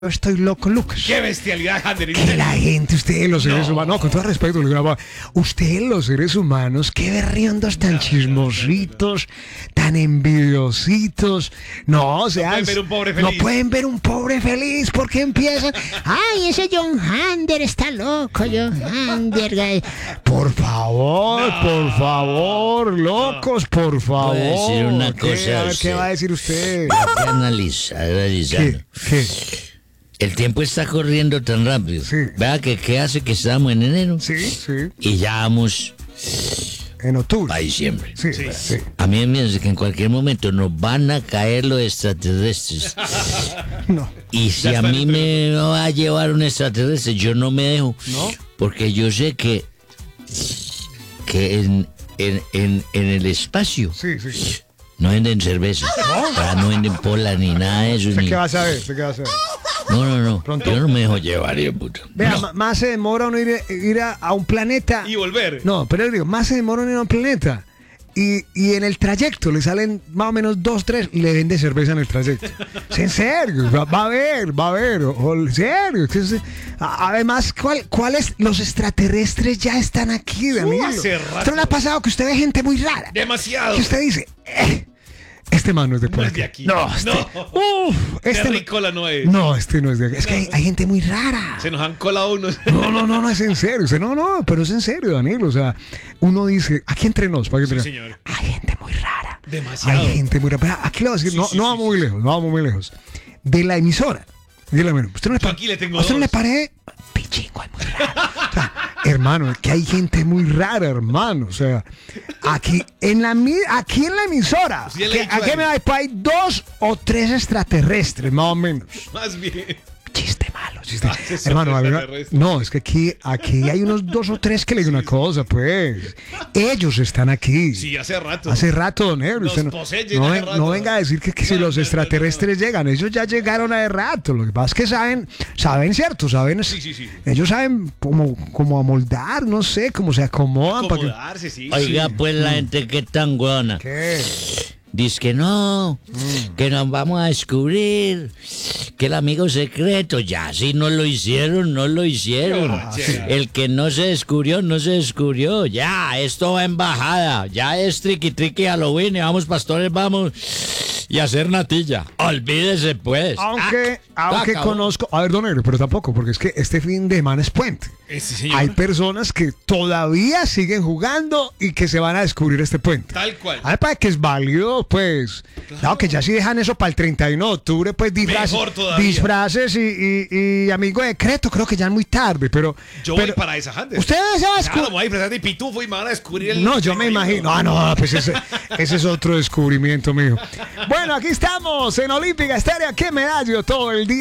Estoy loco, Lucas. ¡Qué bestialidad, Ander! Que la gente, ustedes los seres humanos, no, con todo respeto, ustedes los seres humanos, qué berriondos tan chismositos, tan envidiositos. No, o sea, pueden ver un pobre feliz. No pueden ver un pobre feliz porque empiezan. Ay, ese John Hander está loco, John Hander. Por favor, locos, por favor. Voy a decir una ¿Qué? cosa A a ver, ¿qué usted. va a decir usted? Hay que analizando. ¿Qué? El tiempo está corriendo tan rápido. Sí. Vea que qué hace que estamos en enero Sí. y ya vamos En octubre. para diciembre. Sí. A mí me parece que en cualquier momento nos van a caer los extraterrestres. No. Y si a mí me va a llevar un extraterrestre, yo no me dejo. ¿No? Porque yo sé que en el espacio Sí. no venden cerveza. No venden pola ni nada de eso. ¿Usted Ni... qué va a saber? ¿Usted qué va a saber? No. Pronto. Yo no me dejo llevar, hijo de puta. Vea, más se demora uno ir a un planeta. Y volver. No, pero le digo, más se demora uno ir a un planeta. Y en el trayecto le salen más o menos 2, 3 y le vende cerveza en el trayecto. Sí, en serio, va a haber. En serio. Además, ¿cuáles? Los extraterrestres ya están aquí, Danilo. hace rato. ¿Usted no le ha pasado que usted ve gente muy rara? Demasiado. Que usted dice, este man no es de por No es aquí. de aquí. No, este Terrícola no es. no, este no es de aquí. Es que hay gente muy rara. Se nos han colado unos. No, es en serio. Pero es en serio, Danilo. O sea, uno dice, aquí entre nos, para que Sí, entre- señor. hay gente muy rara. Demasiado. Hay gente muy rara. Pero aquí le voy a decir, Sí, no vamos muy lejos. De la emisora. Dígame, ¿usted no le Yo aquí le tengo ¿a usted no le dos. parece? Pichingo, es muy raro. O sea, hermano, que hay gente muy rara, hermano. O sea, aquí en la emisora, Sí, ya le he dicho aquí a él. hay 2 o 3 extraterrestres, más o menos. Más bien. Chiste malo, chiste. Esos Hermano, extraterrestres. no, es que aquí hay unos 2 o 3 que le digo una cosa, pues. Ellos están aquí. Sí, hace rato. Hace rato, don Ebro. Nos Usted poseen hace rato. no venga a decir que si No, los no. extraterrestres llegan, ellos ya llegaron hace rato. Lo que pasa es que saben, ¿cierto? Saben. Sí. Ellos saben cómo amoldar, no sé, cómo se acomodan. para que- Acomodarse, sí. Oiga, pues la gente que tan buena. ¿Qué? Dice que no, que nos vamos a descubrir, que el amigo secreto, ya si no lo hicieron. borrachera. El que no se descubrió, ya, esto va en bajada, ya es triqui Halloween, y vamos pastores, vamos y hacer natilla. Olvídese pues. Aunque acabó. conozco, a ver, don Ebro, pero tampoco, porque es que este fin de semana es puente. Sí, señor. Hay personas que todavía siguen jugando y que se van a descubrir este puente. Tal cual. A mí me parece que es válido, pues. Claro, que ya si dejan eso para el 31 de octubre, pues Mejor todavía. disfraces y amigo secreto, creo que ya es muy tarde, pero. Yo voy pero- para esa, Ander. ¿Ustedes se van a Claro, descubrir? me voy a disfrazar de pitufo y me van a descubrir el. No, yo me imagino. No, pues ese es otro descubrimiento mío. Bueno, aquí estamos en Olímpica Estéreo, que me hallo todo el día.